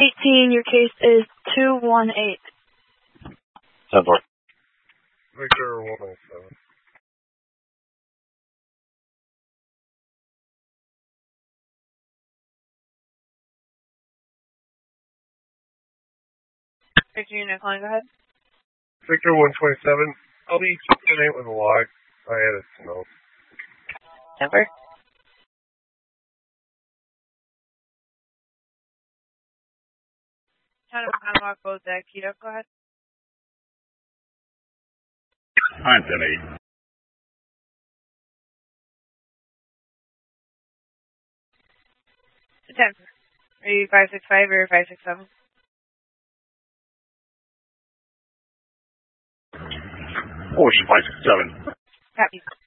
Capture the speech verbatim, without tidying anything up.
eighteen, your case is two one eight. ten four. Victor one oh seven. Victor, you're not calling, go ahead. Victor one twenty-seven. I'll be keeping it with a log. I had it snow. Denver. Town of Panama goes to Keto, go ahead. I'm ten eight. ten. Are you five six five or five six seven? Oh, she's five six seven. Copy.